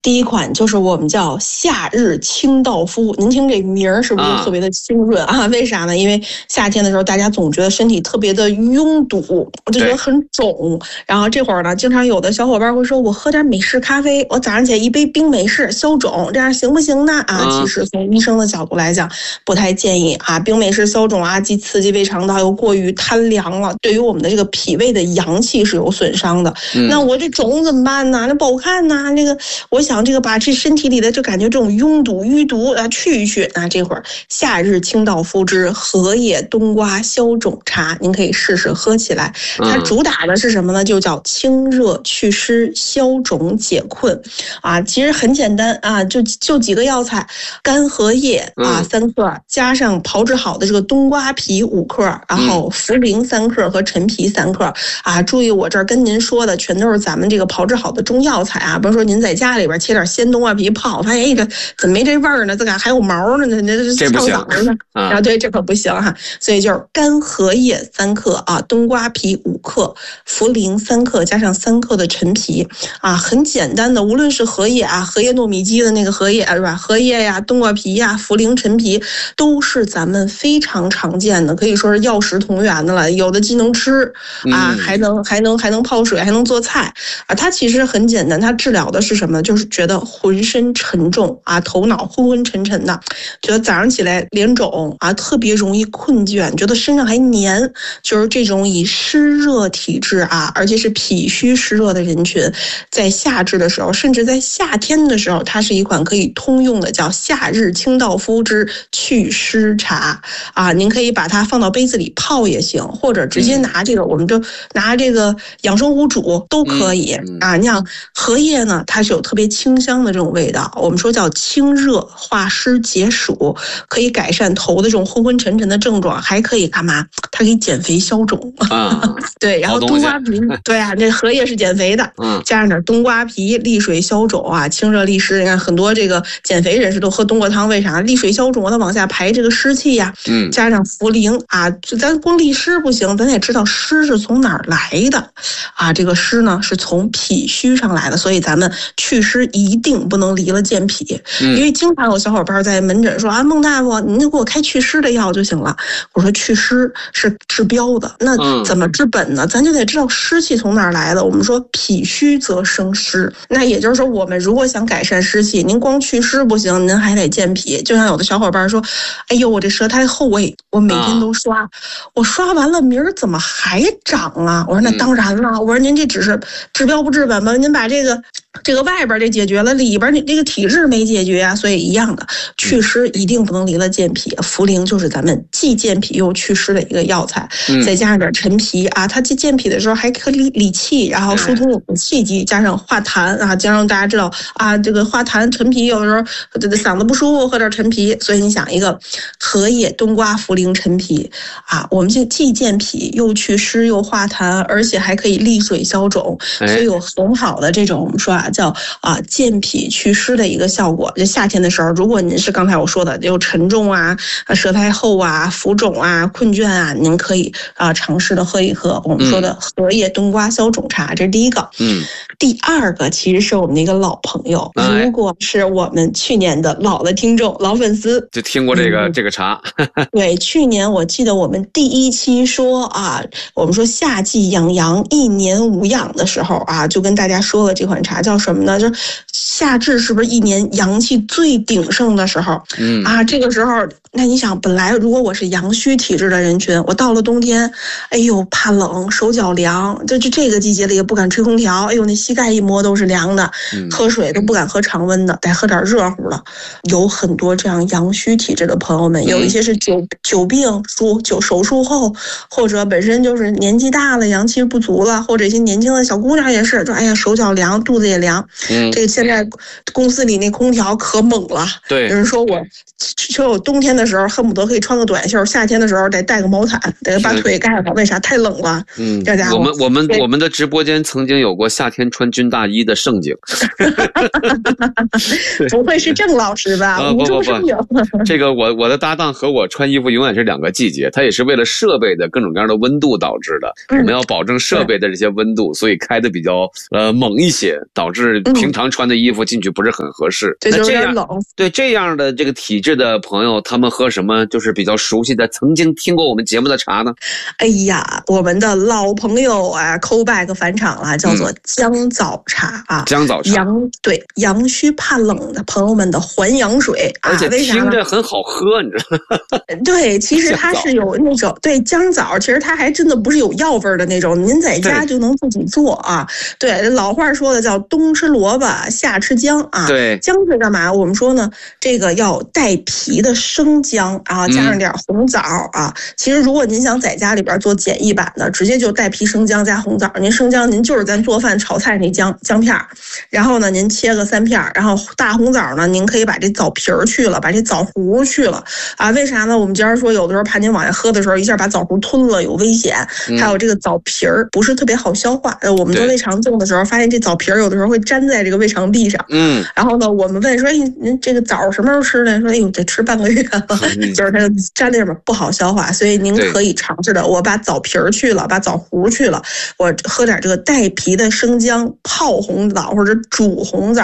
第一款就是我们叫夏日清道夫，您听这名儿是不是特别的清润啊？为啥呢？因为夏天的时候大家总觉得身体特别的拥堵，我就觉得很肿。然后这会儿呢，经常有的小伙伴会说，我喝点美式咖啡，我早上起来一杯冰美式消肿，这样行不行呢？其实从医生的角度来讲，不太建议啊。冰美式消肿啊，既刺激胃肠道，又过于贪凉了，对于我们的这个脾胃的阳气是有损伤的。那我这肿怎么办呢？那不好看呢。这个我想这个把这身体里的就感觉这种拥堵淤毒去一去。这会儿夏日清道夫之荷叶冬瓜消肿茶，您可以试试喝起来。它主打的是什么呢？就叫清热祛湿消肿解困其实很简单就几个药材，干荷叶3克，加上炮制好的这个冬瓜皮5克，然后茯苓3克和陈皮3克注意我这儿跟您说的全都是咱们这个炮制好的中药材比如说您在家里边切点鲜冬瓜皮泡，发现这怎么没这味儿呢？这个还有毛呢，这不行对，这可不行所以就是干荷叶3克冬瓜皮5克，茯苓3克，加上3克的陈皮很简单的，无论是荷叶荷叶糯米鸡的那个荷叶是吧？荷叶呀、冬瓜皮呀、茯苓、陈皮都是咱们非常常见的，可以说是药食同源的了。有的既能吃还能泡水，还能做菜它其实很简单，它治疗的是什么？就是觉得浑身沉重头脑昏昏沉沉的，觉得早上起来脸肿特别容易困倦，觉得身上还黏，就是这种以湿热体质而且是脾虚湿热的人群，在夏至的时候，甚至在夏天的时候，它是一款可以通用的，叫夏日清道夫之祛湿茶您可以把它放到杯子里泡也行，或者直接拿这个我们就拿这个养生壶煮都可以你像荷叶呢，它是有特别清香的这种味道，我们说叫清热化湿解暑，可以改善头的这种昏昏沉沉的症状，还可以干嘛？它可以减肥消肿对，然后冬瓜皮对这荷叶是减肥的加上点冬瓜皮利水消肿清热利湿。你看很多这个减肥人士都喝冬瓜汤，为啥？利水消肿，它往下排这个湿气加上茯苓咱光利湿不行，咱得知道湿是从哪儿来的这个湿呢是从脾虚上来的，所以咱们祛湿一定不能离了健脾因为经常有小伙伴在门诊说孟大夫，您就给我开祛湿的药就行了。我说祛湿是治标的，那怎么治本呢？咱就得知道湿气从哪儿来的。我们说脾虚则生湿，那也就是说我们如果想改善湿气，您光祛湿不行，您还得健脾。就像有的小伙伴说，哎呦，我这舌苔厚我每天都刷我刷完了明儿怎么还长啊？我说那当然了，我说您这只是治标不治本吧，您把这个外边这解决了，里边你这个体质没解决所以一样的，祛湿一定不能离了健脾。茯苓就是咱们既健脾又祛湿的一个药材再加上点陈皮它既健脾的时候还可以理气，然后疏通我们气机，加上化痰加上大家知道这个化痰陈皮有的时候嗓子不舒服喝点陈皮，所以你想一个荷叶冬瓜茯苓陈皮我们就既健脾又祛湿又化痰，而且还可以利水消肿，所以有很好的这种我们说叫健脾祛湿的一个效果。就夏天的时候，如果您是刚才我说的有沉重舌苔厚浮肿困倦您可以尝试的喝一喝我们说的荷叶冬瓜消肿茶，这是第一个。第二个其实是我们的一个老朋友，如果是我们去年的老的听众老粉丝就听过这个茶对，去年我记得我们第一期说我们说夏季养阳一年无恙的时候就跟大家说了这款茶叫什么呢？就是夏至是不是一年阳气最鼎盛的时候这个时候那你想，本来如果我是阳虚体质的人群，我到了冬天哎呦怕冷手脚凉，就这个季节里也不敢吹空调，哎呦那膝盖一摸都是凉的喝水都不敢喝常温的，得喝点热乎的。有很多这样阳虚体质的朋友们，有一些是久病手术后，或者本身就是年纪大了阳气不足了，或者一些年轻的小姑娘也是说哎呀手脚凉肚子也凉这个现在公司里那空调可猛了，对，有人说我冬天的时候恨不得可以穿个短袖，夏天的时候得带个毛毯，得把腿盖上，为啥？太冷了。这家伙， 我们的直播间曾经有过夏天穿军大衣的盛景。 不会是郑老师吧？无中生有。 这个我的搭档和我穿衣服永远是两个季节，它也是为了设备的各种各样的温度导致的。我们要保证设备的这些温度，所以开的比较猛一些，导导致平常穿的衣服进去不是很合适。 这就有点冷。 对这样的这个体质的朋友，他们喝什么就是比较熟悉的、曾经听过我们节目的茶呢？ 哎呀，我们的老朋友啊 ，callback 返场了，叫做姜枣茶啊。 姜枣茶， 对，阳虚怕冷的朋友们的还阳水啊。 而且听着很好喝，你知道吗？ 对，其实它是有那种对姜枣，其实它还真的不是有药味的那种，您在家就能自己做啊。对，老话说的叫冬吃萝卜夏吃姜啊。 对， 姜是干嘛？我们说呢，这个要带皮的生姜啊，加上点红枣啊。其实如果您想在家里边做简易版的，直接就带皮生姜加红枣。您生姜您就是咱做饭炒菜那姜片，然后呢您切个3片，然后大红枣呢您可以把这枣皮儿去了，把这枣核去了啊。为啥呢？我们今儿说有的时候怕您往下喝的时候一下把枣核吞了有危险，还有这个枣皮儿不是特别好消化。我们做胃肠镜的时候发现这枣皮儿有的时候会粘在这个胃肠壁上。然后呢我们问说您这个枣什么时候吃呢？说哎呦得吃半个月了，就是它粘在上面不好消化，所以您可以尝试的，我把枣皮儿去了，把枣核去了，我喝点这个带皮的生姜泡红枣或者煮红枣。